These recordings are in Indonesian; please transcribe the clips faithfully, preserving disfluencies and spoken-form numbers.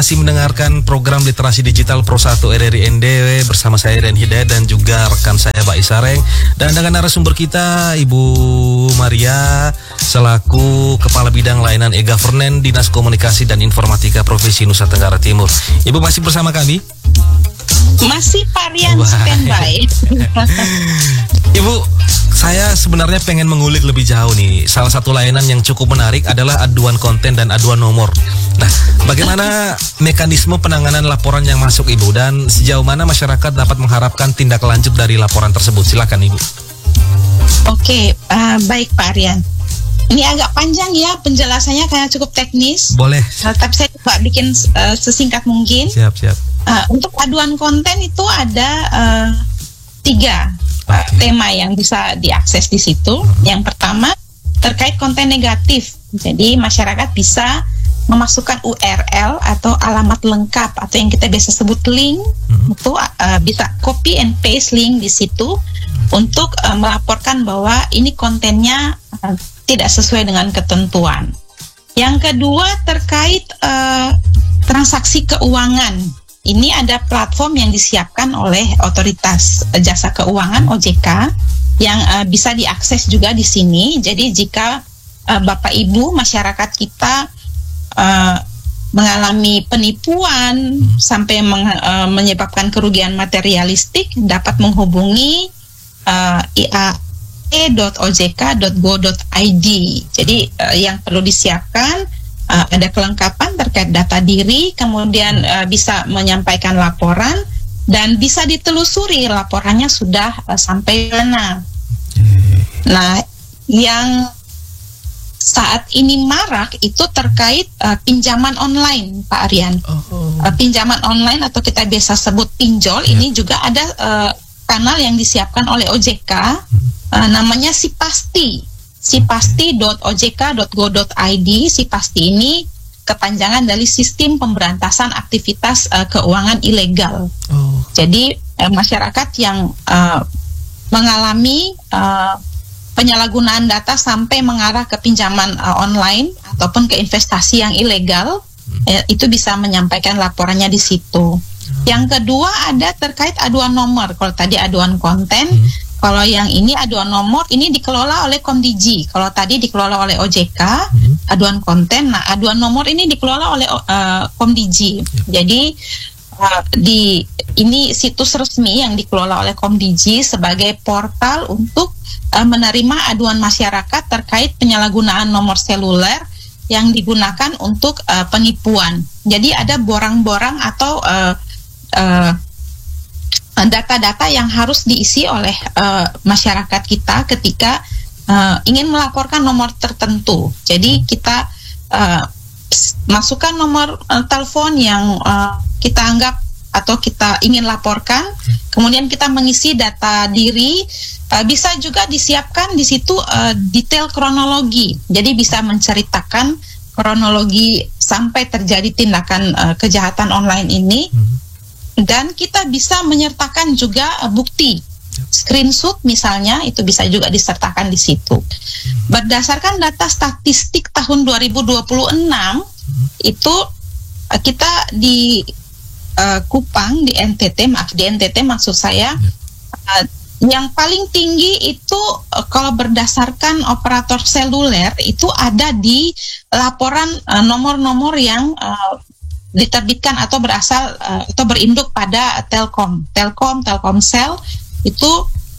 Masih mendengarkan program Literasi Digital Pro satu R R I N D W bersama saya Rian Hidayat dan juga rekan saya Pak Isareng, dan dengan narasumber kita Ibu Maria selaku Kepala Bidang Layanan E-Governance Dinas Komunikasi dan Informatika Provinsi Nusa Tenggara Timur. Ibu masih bersama kami? Masih Pak Rian, standby. Ibu, saya sebenarnya pengen mengulik lebih jauh nih. Salah satu layanan yang cukup menarik adalah aduan konten dan aduan nomor. Nah, bagaimana mekanisme penanganan laporan yang masuk, Ibu, dan sejauh mana masyarakat dapat mengharapkan tindak lanjut dari laporan tersebut? Silakan, Ibu. Oke, uh, baik Pak Rian. Ini agak panjang ya penjelasannya karena cukup teknis. Boleh. Uh, tapi saya coba bikin uh, sesingkat mungkin. Siap, siap. Uh, untuk aduan konten itu ada uh, tiga uh, tema yang bisa diakses di situ. Hmm. Yang pertama terkait konten negatif. Jadi masyarakat bisa memasukkan U R L atau alamat lengkap atau yang kita biasa sebut link. Hmm. Itu uh, bisa copy and paste link di situ hmm. untuk uh, melaporkan bahwa ini kontennya uh, tidak sesuai dengan ketentuan. Yang kedua terkait uh, transaksi keuangan. Ini ada platform yang disiapkan oleh Otoritas Jasa Keuangan O J K yang uh, bisa diakses juga di sini. Jadi jika uh, Bapak Ibu masyarakat kita uh, mengalami penipuan hmm. sampai meng, uh, menyebabkan kerugian materialistik, dapat menghubungi uh, i a e dot o j k dot go dot i d. Jadi uh, yang perlu disiapkan Uh, ada kelengkapan terkait data diri, kemudian uh, bisa menyampaikan laporan dan bisa ditelusuri laporannya sudah uh, sampai mana. Nah, yang saat ini marak itu terkait uh, pinjaman online, Pak Aryan. Oh. Uh, pinjaman online atau kita biasa sebut pinjol, yeah. Ini juga ada uh, kanal yang disiapkan oleh O J K, uh, namanya Sipasti. sipasti dot o j k dot go dot i d. Sipasti ini kepanjangan dari Sistem Pemberantasan Aktivitas uh, Keuangan Ilegal. Oh. Jadi uh, masyarakat yang uh, mengalami uh, penyalahgunaan data sampai mengarah ke pinjaman uh, online ataupun ke investasi yang ilegal, hmm. uh, itu bisa menyampaikan laporannya di situ. Hmm. Yang kedua ada terkait aduan nomor. Kalau tadi aduan konten, hmm. Kalau yang ini aduan nomor, ini dikelola oleh Komdigi. Kalau tadi dikelola oleh O J K, hmm. aduan konten. Nah, aduan nomor ini dikelola oleh uh, Komdigi. Yep. Jadi uh, di ini situs resmi yang dikelola oleh Komdigi sebagai portal untuk uh, menerima aduan masyarakat terkait penyalahgunaan nomor seluler yang digunakan untuk uh, penipuan. Jadi ada borang-borang atau uh, uh, data-data yang harus diisi oleh uh, masyarakat kita ketika uh, ingin melaporkan nomor tertentu. Jadi kita uh, masukkan nomor uh, telepon yang uh, kita anggap atau kita ingin laporkan, kemudian kita mengisi data diri. Uh, bisa juga disiapkan di situ uh, detail kronologi. Jadi bisa menceritakan kronologi sampai terjadi tindakan uh, kejahatan online ini. Hmm. Dan kita bisa menyertakan juga uh, bukti screenshot misalnya, itu bisa juga disertakan di situ. Berdasarkan data statistik tahun dua ribu dua puluh enam itu uh, kita di uh, Kupang di N T T, maaf di N T T maksud saya, uh, yang paling tinggi itu uh, kalau berdasarkan operator seluler itu ada di laporan uh, nomor-nomor yang uh, diterbitkan atau berasal uh, atau berinduk pada Telkom, Telkom, Telkomsel itu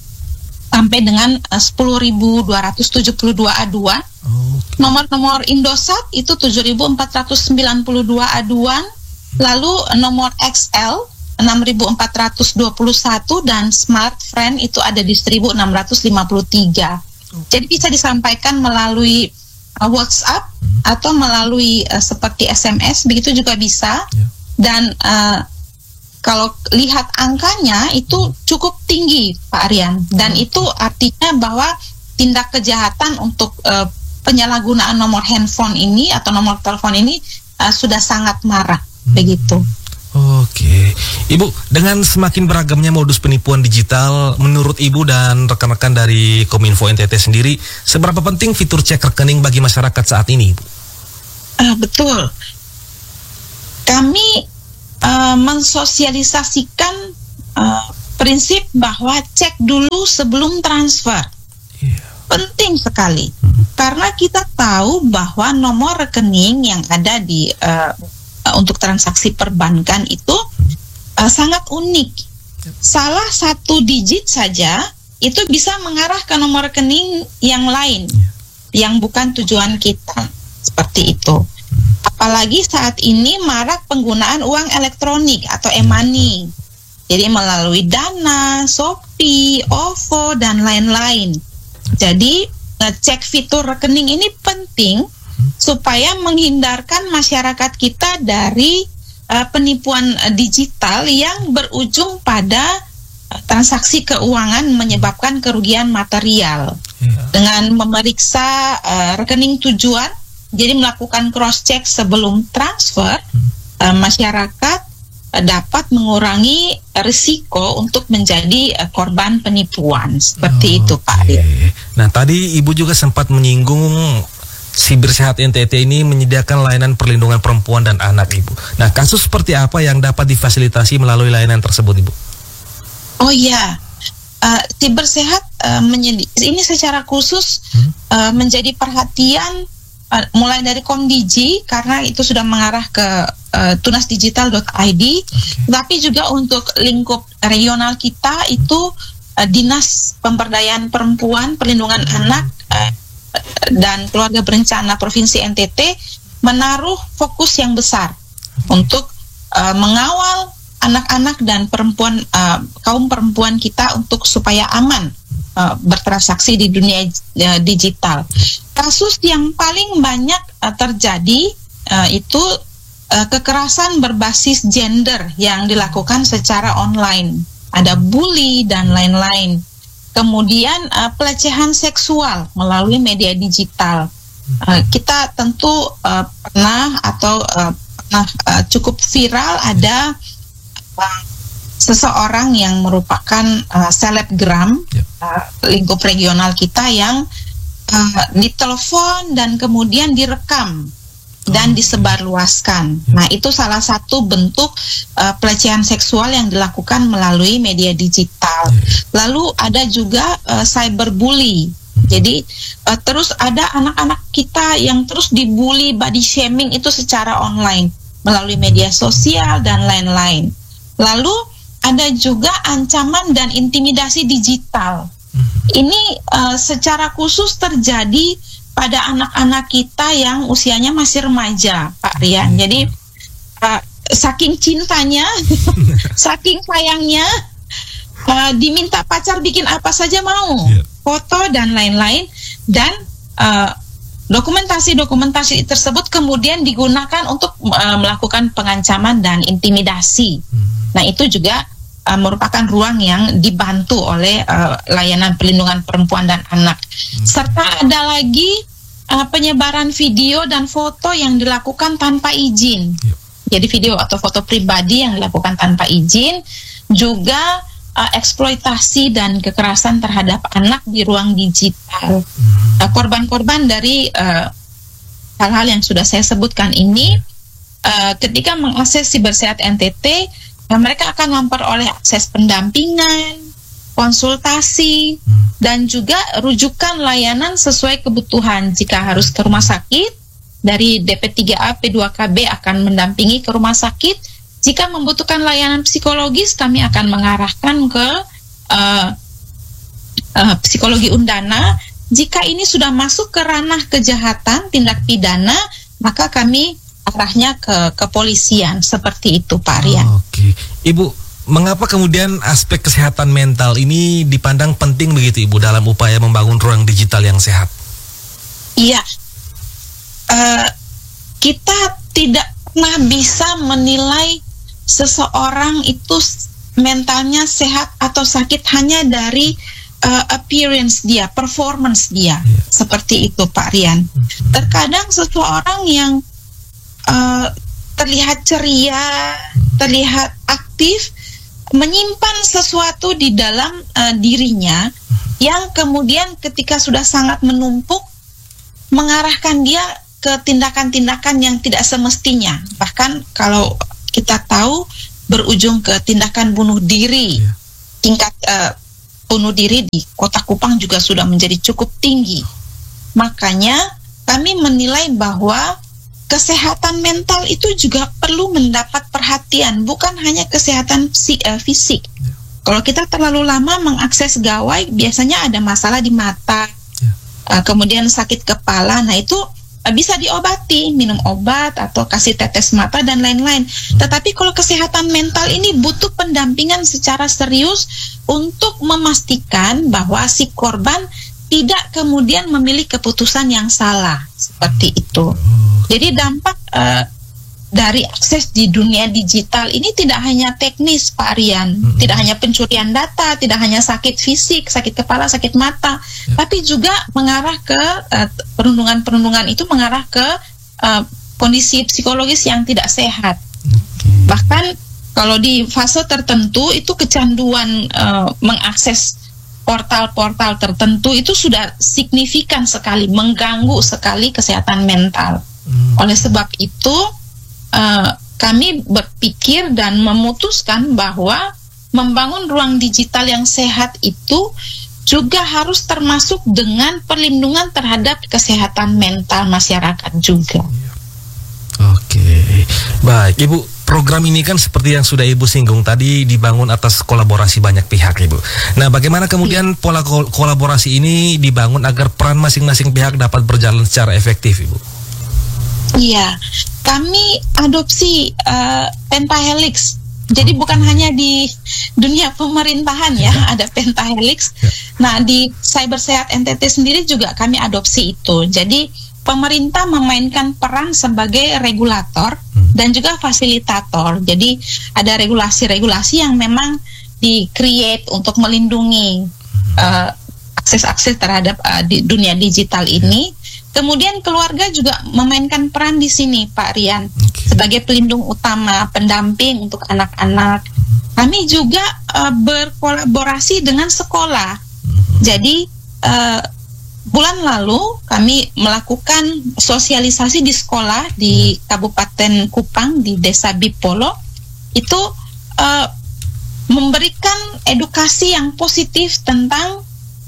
sampai dengan uh, sepuluh ribu dua ratus tujuh puluh dua aduan. Oh, okay. Nomor-nomor Indosat itu tujuh ribu empat ratus sembilan puluh dua aduan. Lalu nomor X L enam ribu empat ratus dua puluh satu dan Smartfren itu ada di seribu enam ratus lima puluh tiga. Okay. Jadi bisa disampaikan melalui uh, WhatsApp hmm. atau melalui uh, seperti S M S, begitu juga bisa. Yeah. Dan uh, kalau lihat angkanya itu cukup tinggi, Pak Aryan, dan hmm. itu artinya bahwa tindak kejahatan untuk uh, penyalahgunaan nomor handphone ini atau nomor telepon ini uh, sudah sangat marak, hmm. begitu. Oke, Ibu, dengan semakin beragamnya modus penipuan digital, menurut Ibu dan rekan-rekan dari Kominfo N T T sendiri, seberapa penting fitur cek rekening bagi masyarakat saat ini, Ibu? Uh, betul. kami uh, mensosialisasikan uh, prinsip bahwa cek dulu sebelum transfer. Yeah. Penting sekali, hmm. karena kita tahu bahwa nomor rekening yang ada di uh, untuk transaksi perbankan itu uh, sangat unik. Yep. Salah satu digit saja itu bisa mengarah ke nomor rekening yang lain, yeah. yang bukan tujuan kita, seperti itu. Apalagi saat ini marak penggunaan uang elektronik atau e-money. Jadi melalui Dana, Shopee, OVO, dan lain-lain. Jadi ngecek fitur rekening ini penting supaya menghindarkan masyarakat kita dari uh, penipuan uh, digital yang berujung pada uh, transaksi keuangan menyebabkan kerugian material. Yeah. Dengan memeriksa uh, rekening tujuan, jadi melakukan cross check sebelum transfer, uh, masyarakat uh, dapat mengurangi risiko untuk menjadi uh, korban penipuan seperti oh, itu, Pak. Okay. Nah, tadi Ibu juga sempat menyinggung Sibersehat N T T ini menyediakan layanan perlindungan perempuan dan anak, Ibu. Nah, kasus seperti apa yang dapat difasilitasi melalui layanan tersebut, Ibu? Oh iya, uh, Sibersehat uh, menyedi- ini secara khusus hmm? uh, menjadi perhatian Uh, mulai dari Komdigi karena itu sudah mengarah ke uh, tunasdigital dot i d, okay. tapi juga untuk lingkup regional kita itu uh, Dinas Pemberdayaan Perempuan, Perlindungan hmm. Anak uh, dan Keluarga Berencana Provinsi N T T menaruh fokus yang besar okay. untuk uh, mengawal anak-anak dan perempuan uh, kaum perempuan kita untuk supaya aman uh, bertransaksi di dunia uh, digital. Kasus yang paling banyak uh, terjadi uh, itu uh, kekerasan berbasis gender yang dilakukan secara online. Ada bully dan lain-lain. Kemudian uh, pelecehan seksual melalui media digital. Uh, kita tentu uh, pernah atau uh, pernah uh, cukup viral ada uh, seseorang yang merupakan uh, selebgram yep. uh, lingkup regional kita yang Uh, ditelepon dan kemudian direkam dan disebarluaskan. Nah, itu salah satu bentuk uh, pelecehan seksual yang dilakukan melalui media digital. Lalu ada juga uh, cyberbully. Jadi uh, terus ada anak-anak kita yang terus dibully, body shaming itu secara online melalui media sosial dan lain-lain. Lalu ada juga ancaman dan intimidasi digital. Ini uh, secara khusus terjadi pada anak-anak kita yang usianya masih remaja, Pak Rian. Jadi uh, saking cintanya, saking sayangnya, uh, diminta pacar bikin apa saja mau, foto dan lain-lain, dan uh, dokumentasi-dokumentasi tersebut kemudian digunakan untuk uh, melakukan pengancaman dan intimidasi. Nah, itu juga Uh, merupakan ruang yang dibantu oleh uh, layanan perlindungan perempuan dan anak. Hmm. Serta ada lagi uh, penyebaran video dan foto yang dilakukan tanpa izin. Yep. Jadi video atau foto pribadi yang dilakukan tanpa izin, juga uh, eksploitasi dan kekerasan terhadap anak di ruang digital. Hmm. Uh, korban-korban dari uh, hal-hal yang sudah saya sebutkan ini, uh, ketika mengakses Sibersehat N T T, nah, mereka akan memperoleh akses pendampingan, konsultasi, hmm. dan juga rujukan layanan sesuai kebutuhan. Jika harus ke rumah sakit, dari D P tiga A P dua K B akan mendampingi ke rumah sakit. Jika membutuhkan layanan psikologis, kami akan mengarahkan ke uh, uh, psikologi undana. Jika ini sudah masuk ke ranah kejahatan, tindak pidana, maka kami arahnya ke kepolisian, seperti itu, Pak Rian. Oh, Oke, okay. Ibu, mengapa kemudian aspek kesehatan mental ini dipandang penting begitu, Ibu, dalam upaya membangun ruang digital yang sehat? Iya, uh, kita tidak pernah bisa menilai seseorang itu mentalnya sehat atau sakit hanya dari uh, appearance dia, performance dia, yeah. seperti itu, Pak Rian. Mm-hmm. Terkadang seseorang yang Uh, terlihat ceria, terlihat aktif, menyimpan sesuatu di dalam uh, dirinya yang kemudian ketika sudah sangat menumpuk mengarahkan dia ke tindakan-tindakan yang tidak semestinya. Bahkan kalau kita tahu berujung ke tindakan bunuh diri. Yeah. Tingkat uh, bunuh diri di Kota Kupang juga sudah menjadi cukup tinggi. Makanya kami menilai bahwa kesehatan mental itu juga perlu mendapat perhatian, bukan hanya kesehatan psi, uh, fisik. Yeah. Kalau kita terlalu lama mengakses gawai, biasanya ada masalah di mata, yeah. uh, kemudian sakit kepala. Nah itu bisa diobati, minum obat atau kasih tetes mata dan lain-lain. Tetapi kalau kesehatan mental ini butuh pendampingan secara serius untuk memastikan bahwa si korban tidak kemudian memilih keputusan yang salah, seperti itu. Jadi dampak uh, dari akses di dunia digital ini tidak hanya teknis, Pak Rian, hmm. tidak hanya pencurian data, tidak hanya sakit fisik, sakit kepala, sakit mata, ya. Tapi juga mengarah ke uh, perundungan-perundungan itu mengarah ke uh, kondisi psikologis yang tidak sehat. Okay. Bahkan kalau di fase tertentu itu kecanduan uh, mengakses portal-portal tertentu itu sudah signifikan sekali, mengganggu sekali kesehatan mental. Hmm. Oleh sebab itu Uh, kami berpikir dan memutuskan bahwa membangun ruang digital yang sehat itu juga harus termasuk dengan perlindungan terhadap kesehatan mental masyarakat juga. Oke, baik Ibu. Program ini kan seperti yang sudah Ibu singgung tadi dibangun atas kolaborasi banyak pihak, Ibu. Nah, bagaimana kemudian pola kol- kolaborasi ini dibangun agar peran masing-masing pihak dapat berjalan secara efektif, Ibu? Iya, kami adopsi uh, pentahelix. Jadi bukan hanya di dunia pemerintahan ya, ada pentahelix. Nah, di Cyber Sehat N T T sendiri juga kami adopsi itu. Jadi pemerintah memainkan peran sebagai regulator dan juga fasilitator. Jadi ada regulasi-regulasi yang memang di-create untuk melindungi uh, akses-akses terhadap uh, di dunia digital ini. Kemudian keluarga juga memainkan peran di sini, Pak Rian, okay. sebagai pelindung utama, pendamping untuk anak-anak. Kami juga uh, berkolaborasi dengan sekolah. Mm-hmm. Jadi uh, bulan lalu kami melakukan sosialisasi di sekolah di Kabupaten Kupang di Desa Bipolo. Itu uh, memberikan edukasi yang positif tentang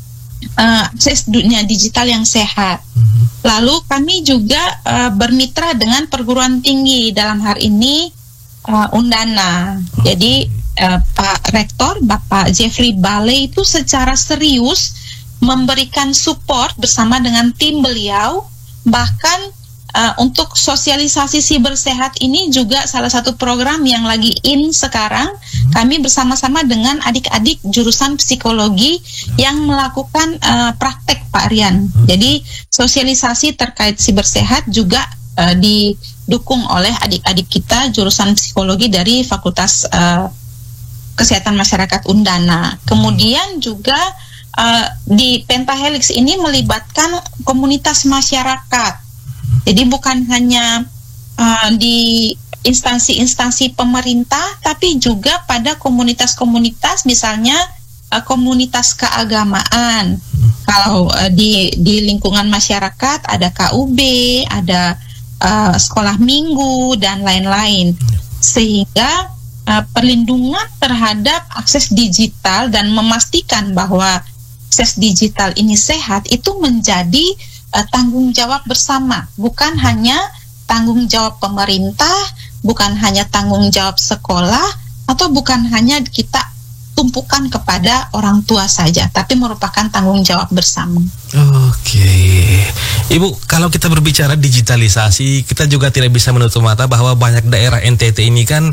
uh, akses dunia digital yang sehat. Lalu kami juga uh, bermitra dengan perguruan tinggi, dalam hal ini uh, Undana. Jadi uh, Pak Rektor, Bapak Jeffrey Bale itu secara serius memberikan support bersama dengan tim beliau. Bahkan uh, untuk sosialisasi siber sehat ini juga salah satu program yang lagi in sekarang. Kami bersama-sama dengan adik-adik jurusan psikologi yang melakukan uh, praktek, Pak Rian. Jadi sosialisasi terkait siber sehat juga uh, didukung oleh adik-adik kita jurusan psikologi dari Fakultas uh, Kesehatan Masyarakat Undana. Kemudian juga uh, di pentahelix ini melibatkan komunitas masyarakat. Jadi bukan hanya uh, di instansi-instansi pemerintah, tapi juga pada komunitas-komunitas, misalnya uh, komunitas keagamaan. Kalau uh, di di lingkungan masyarakat ada K U B, ada uh, sekolah minggu dan lain-lain, sehingga uh, perlindungan terhadap akses digital dan memastikan bahwa akses digital ini sehat itu menjadi uh, tanggung jawab bersama, bukan hanya tanggung jawab pemerintah, bukan hanya tanggung jawab sekolah, atau bukan hanya kita tumpukan kepada orang tua saja, tapi merupakan tanggung jawab bersama. Oke, Ibu, kalau kita berbicara digitalisasi, kita juga tidak bisa menutup mata bahwa banyak daerah N T T ini kan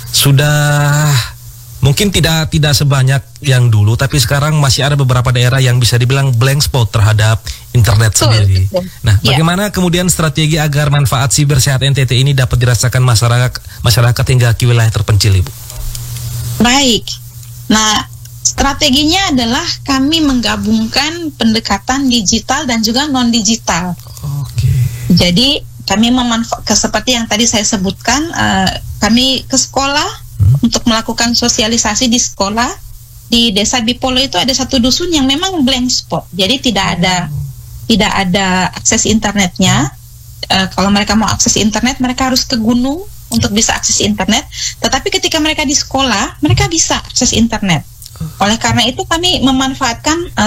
sudah mungkin tidak tidak sebanyak yang dulu, tapi sekarang masih ada beberapa daerah yang bisa dibilang blank spot terhadap internet betul, sendiri. Betul. Nah, ya. Bagaimana kemudian strategi agar manfaat siber sehat N T T ini dapat dirasakan masyarakat masyarakat hingga ke wilayah terpencil, Ibu? Baik. Nah, strateginya adalah kami menggabungkan pendekatan digital dan juga non-digital. Oke. Jadi kami memanfaatkan seperti yang tadi saya sebutkan, uh, kami ke sekolah hmm. untuk melakukan sosialisasi di sekolah. Di Desa Bipolo itu ada satu dusun yang memang blank spot, jadi tidak ada oh. tidak ada akses internetnya. uh, kalau mereka mau akses internet, mereka harus ke gunung untuk bisa akses internet. Tetapi ketika mereka di sekolah, mereka bisa akses internet. Oleh karena itu kami memanfaatkan uh,